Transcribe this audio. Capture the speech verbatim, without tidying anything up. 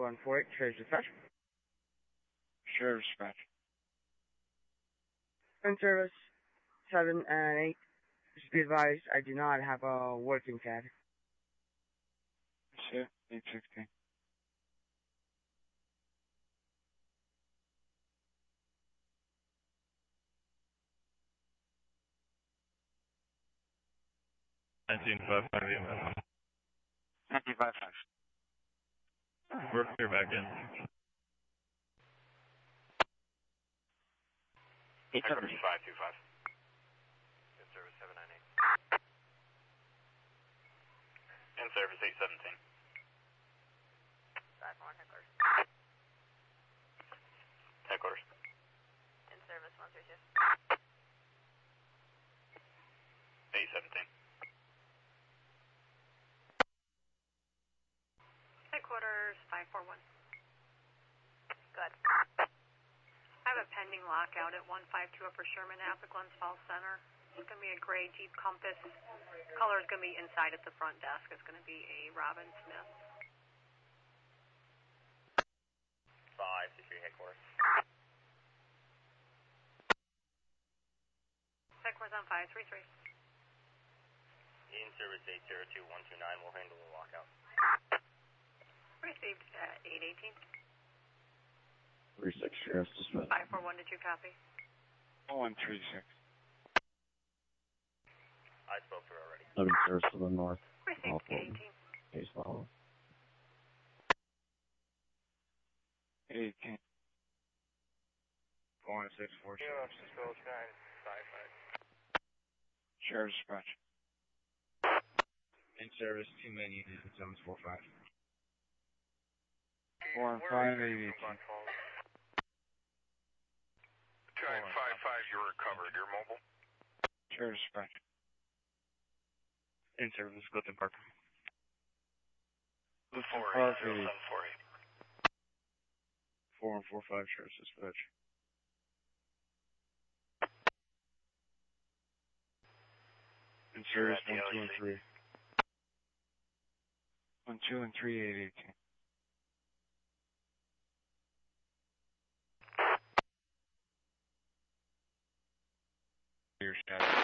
one four eight, Sheriff's Dispatch. Sheriff's Dispatch. In service seven and eight. Just be advised, I do not have a working tag. Shit, eight sixteen. nineteen five five eight. nineteen five five. We're clear back in. eight seventeen. five two five. In service seven nine eight. In service eight seventeen. five one headquarters. Headquarters. In service one three two. eight seventeen. Headquarters five four one. Good. I have a pending lockout at one five two Upper Sherman Ave, Glens Falls Center. It's going to be a gray Jeep Compass. Color is going to be inside at the front desk. It's going to be a Robin Smith. five two three headquarters. Headquarters on five three three. In service eight zero two one two nine will handle the lockout. Received at eight eighteen. three six, Sheriff's Dispatch. five four one, did you copy? one three six. I spoke to her already. Living service to the north. Received eight eighteen. Case follow. eight eighteen. four one six four. Sheriff's nine five five. Sheriff's Dispatch. In service two main units, zones four five. four and five eight eighteen. Giant five five, you're recovered. You're mobile. Sheriff's Dispatch. In service, Clifton Park. Clifton four Park eight zero eight. seven four eight. four and four five, Sheriff's Dispatch. In service one two and three. one two and three eight eighteen. Your status.